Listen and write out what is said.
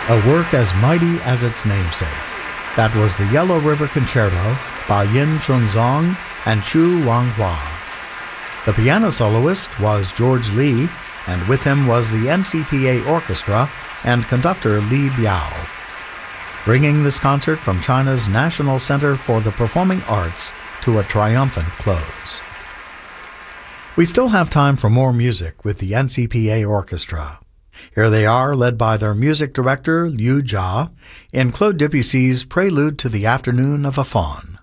a work as mighty as its namesake. That was the Yellow River Concerto by Yin Chunzong and Chu Wanghua. The piano soloist was George Li, and with him was the NCPA Orchestra and conductor Li Biao, bringing this concert from China's National Center for the Performing Arts to a triumphant close. We still have time for more music with the NCPA Orchestra. Here they are, led by their music director, Liu Jia, in Claude Debussy's Prelude to the Afternoon of a Faun.